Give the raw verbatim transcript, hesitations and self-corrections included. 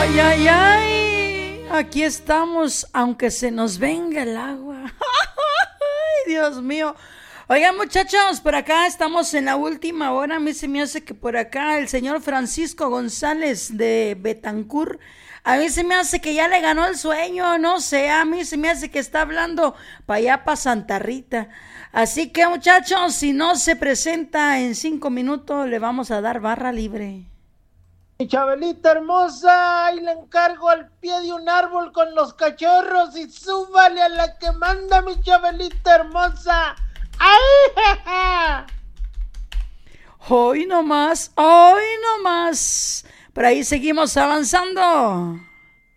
Ay, ay, ay. Aquí estamos, aunque se nos venga el agua. Ay, Dios mío. Oigan, muchachos, por acá estamos en la última hora. A mí se me hace que por acá el señor Francisco González de Betancur, a mí se me hace que ya le ganó el sueño, no sé, a mí se me hace que está hablando para allá, para Santa Rita. Así que, muchachos, si no se presenta en cinco minutos, le vamos a dar barra libre. Mi Chabelita hermosa, ahí le encargo al pie de un árbol con los cachorros y súbale a la que manda, mi Chabelita hermosa. ¡Ay! Hoy no más, hoy no más. Por ahí seguimos avanzando.